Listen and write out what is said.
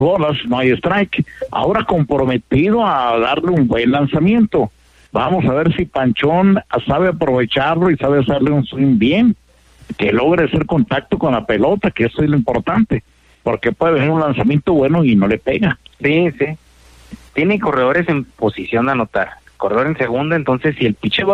bolas, no hay strike. Ahora comprometido a darle un buen lanzamiento. Vamos a ver si Panchón sabe aprovecharlo y sabe hacerle un swing bien, que logre hacer contacto con la pelota, que eso es lo importante, porque puede venir un lanzamiento bueno y no le pega. Sí. Tiene corredores en posición de anotar, corredor en segunda, entonces si el pitcher